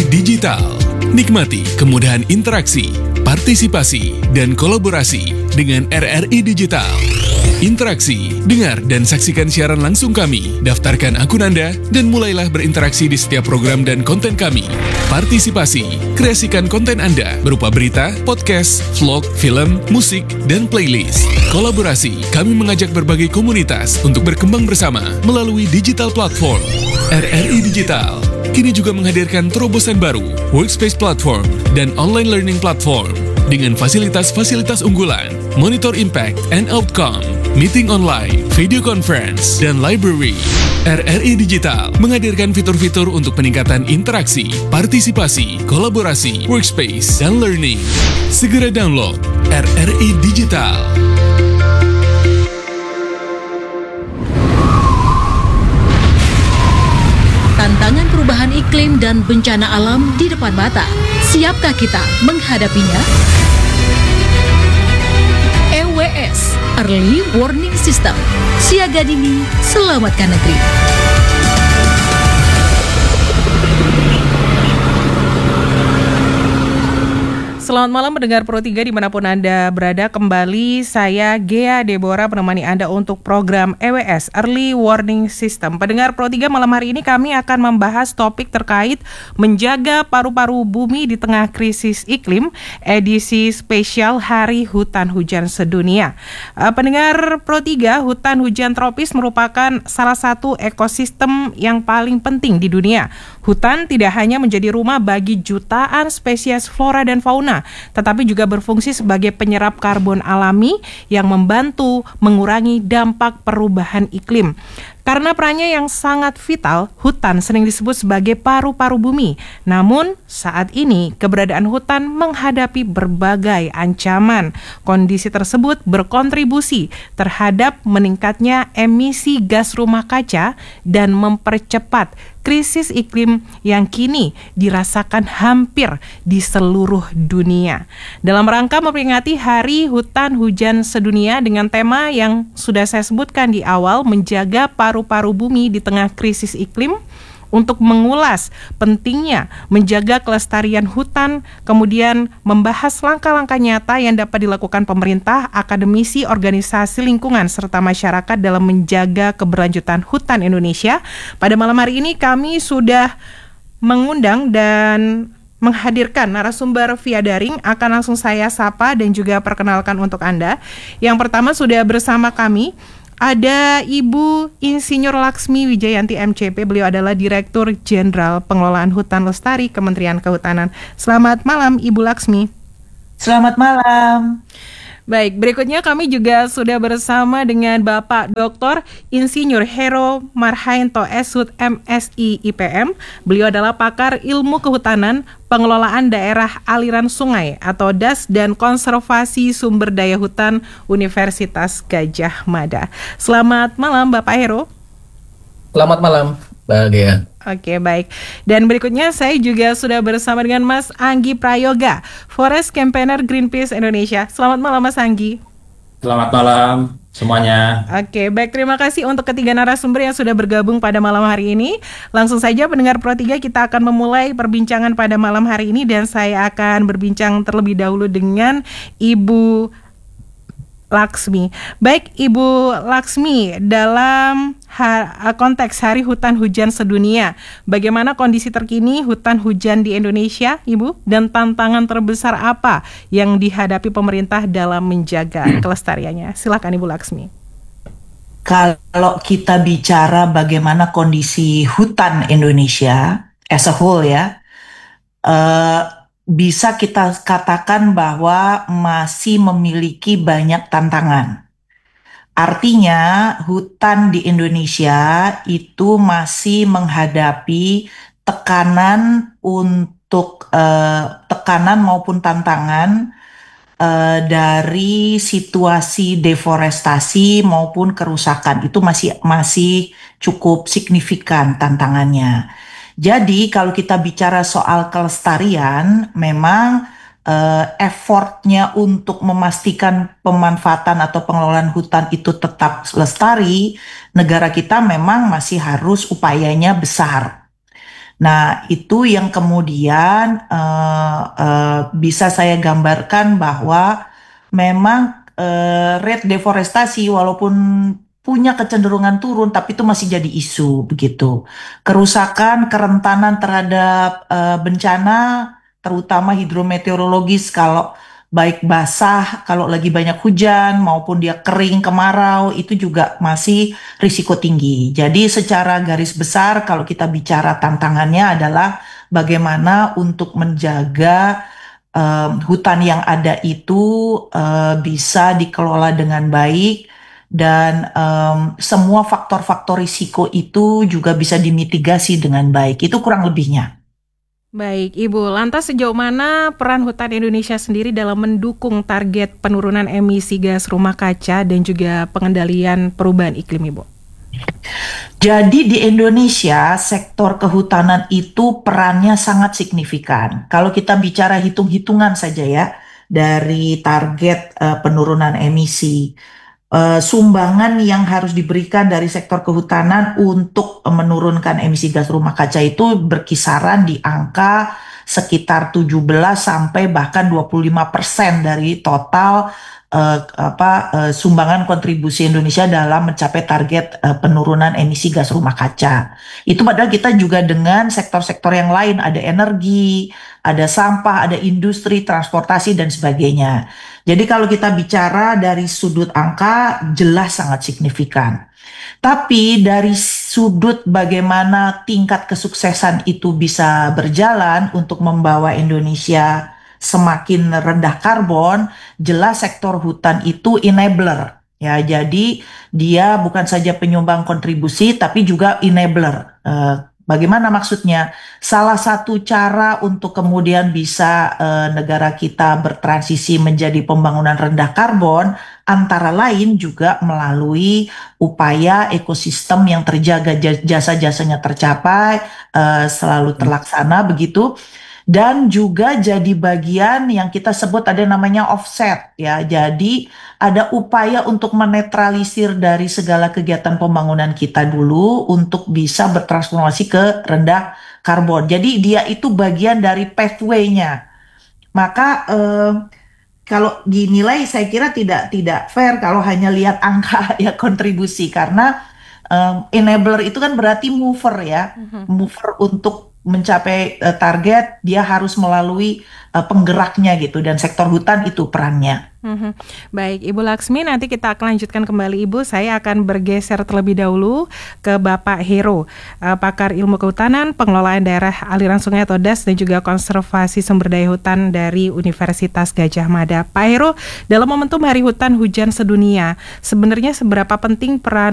Digital. Nikmati kemudahan interaksi, partisipasi, dan kolaborasi dengan RRI Digital. Interaksi, dengar dan saksikan siaran langsung kami, daftarkan akun Anda, dan mulailah berinteraksi di setiap program dan konten kami. Partisipasi, kreasikan konten Anda berupa berita, podcast, vlog, film, musik, dan playlist. Kolaborasi, kami mengajak berbagai komunitas untuk berkembang bersama melalui digital platform. RRI Digital kini juga menghadirkan terobosan baru, workspace platform, dan online learning platform dengan fasilitas-fasilitas unggulan, monitor impact and outcome, meeting online, video conference, dan library. RRI Digital menghadirkan fitur-fitur untuk peningkatan interaksi, partisipasi, kolaborasi, workspace, dan learning. Segera download RRI Digital. Tantangan perubahan iklim dan bencana alam di depan mata. Siapkah kita menghadapinya? EWS, Early Warning System. Siaga dini, selamatkan negeri. Selamat malam pendengar Pro 3 dimanapun Anda berada. Kembali saya Gea Deborah menemani Anda untuk program EWS Early Warning System. Pendengar Pro 3, malam hari ini kami akan membahas topik terkait menjaga paru-paru bumi di tengah krisis iklim, edisi spesial Hari Hutan Hujan Sedunia. Pendengar Pro 3, hutan hujan tropis merupakan salah satu ekosistem yang paling penting di dunia. Hutan tidak hanya menjadi rumah bagi jutaan spesies flora dan fauna, tetapi juga berfungsi sebagai penyerap karbon alami yang membantu mengurangi dampak perubahan iklim. Karena perannya yang sangat vital, hutan sering disebut sebagai paru-paru bumi. Namun, saat ini keberadaan hutan menghadapi berbagai ancaman. Kondisi tersebut berkontribusi terhadap meningkatnya emisi gas rumah kaca dan mempercepat krisis iklim yang kini dirasakan hampir di seluruh dunia. Dalam rangka memperingati Hari Hutan Hujan Sedunia dengan tema yang sudah saya sebutkan di awal, menjaga paru-paru bumi di tengah krisis iklim, untuk mengulas pentingnya menjaga kelestarian hutan, kemudian membahas langkah-langkah nyata yang dapat dilakukan pemerintah, akademisi, organisasi lingkungan, serta masyarakat dalam menjaga keberlanjutan hutan Indonesia. Pada malam hari ini kami sudah mengundang dan menghadirkan narasumber via daring. Akan langsung saya sapa dan juga perkenalkan untuk Anda. Yang pertama sudah bersama kami ada Ibu Insinyur Laksmi Wijayanti MCP. Beliau adalah Direktur Jenderal Pengelolaan Hutan Lestari Kementerian Kehutanan. Selamat malam Ibu Laksmi. Selamat malam. Baik, berikutnya kami juga sudah bersama dengan Bapak Dr. Insinyur Hero Marhaento SHUT MSI IPM. Beliau adalah pakar ilmu kehutanan, pengelolaan daerah aliran sungai atau DAS dan konservasi sumber daya hutan Universitas Gadjah Mada. Selamat malam Bapak Hero. Selamat malam Mbak Gea. Oke, baik. Dan berikutnya saya juga sudah bersama dengan Mas Anggi Prayoga, Forest Campaigner Greenpeace Indonesia. Selamat malam Mas Anggi. Selamat malam semuanya. Oke, baik, terima kasih untuk ketiga narasumber yang sudah bergabung pada malam hari ini. Langsung saja pendengar Pro 3, kita akan memulai perbincangan pada malam hari ini dan saya akan berbincang terlebih dahulu dengan Ibu Laksmi. Baik Ibu Laksmi, dalam konteks Hari Hutan Hujan Sedunia, bagaimana kondisi terkini hutan hujan di Indonesia, Ibu? Dan tantangan terbesar apa yang dihadapi pemerintah dalam menjaga kelestariannya? Silakan Ibu Laksmi. Kalau kita bicara bagaimana kondisi hutan Indonesia as a whole ya, bisa kita katakan bahwa masih memiliki banyak tantangan. Artinya hutan di Indonesia itu masih menghadapi tekanan maupun tantangan dari situasi deforestasi maupun kerusakan. Itu masih cukup signifikan tantangannya. Jadi kalau kita bicara soal kelestarian, memang effortnya untuk memastikan pemanfaatan atau pengelolaan hutan itu tetap lestari, negara kita memang masih harus upayanya besar. Nah, itu yang kemudian bisa saya gambarkan bahwa memang rate deforestasi walaupun punya kecenderungan turun, tapi itu masih jadi isu begitu. Kerusakan, kerentanan terhadap bencana, terutama hidrometeorologis kalau baik basah, kalau lagi banyak hujan maupun dia kering kemarau, itu juga masih risiko tinggi. Jadi secara garis besar kalau kita bicara tantangannya adalah bagaimana untuk menjaga hutan yang ada itu bisa dikelola dengan baik dan semua faktor-faktor risiko itu juga bisa dimitigasi dengan baik. Itu kurang lebihnya. Baik, Ibu. Lantas sejauh mana peran hutan Indonesia sendiri dalam mendukung target penurunan emisi gas rumah kaca dan juga pengendalian perubahan iklim, Ibu? Jadi di Indonesia sektor kehutanan itu perannya sangat signifikan. Kalau kita bicara hitung-hitungan saja ya dari target penurunan emisi. Sumbangan yang harus diberikan dari sektor kehutanan untuk menurunkan emisi gas rumah kaca itu berkisaran di angka sekitar 17 sampai bahkan 25% dari total sumbangan kontribusi Indonesia dalam mencapai target penurunan emisi gas rumah kaca. Itu padahal kita juga dengan sektor-sektor yang lain, ada energi, ada sampah, ada industri, transportasi dan sebagainya. Jadi kalau kita bicara dari sudut angka jelas sangat signifikan. Tapi dari sudut bagaimana tingkat kesuksesan itu bisa berjalan untuk membawa Indonesia semakin rendah karbon, jelas sektor hutan itu enabler. Ya, jadi dia bukan saja penyumbang kontribusi tapi juga enabler. Bagaimana maksudnya? Salah satu cara untuk kemudian bisa negara kita bertransisi menjadi pembangunan rendah karbon antara lain juga melalui upaya ekosistem yang terjaga, jasa-jasanya tercapai, selalu terlaksana begitu. Dan juga jadi bagian yang kita sebut ada namanya offset ya. Jadi ada upaya untuk menetralisir dari segala kegiatan pembangunan kita dulu untuk bisa bertransformasi ke rendah karbon. Jadi dia itu bagian dari pathway-nya. Maka kalau dinilai saya kira tidak fair kalau hanya lihat angka ya kontribusi karena enabler itu kan berarti mover ya. Mover untuk mencapai target dia harus melalui penggeraknya gitu dan sektor hutan itu perannya. Baik, Ibu Laksmi, nanti kita akan lanjutkan kembali Ibu. Saya akan bergeser terlebih dahulu ke Bapak Heru, pakar ilmu kehutanan, pengelolaan daerah aliran sungai atau DAS dan juga konservasi sumber daya hutan dari Universitas Gadjah Mada. Pak Heru, dalam momentum Hari Hutan Hujan Sedunia, sebenarnya seberapa penting peran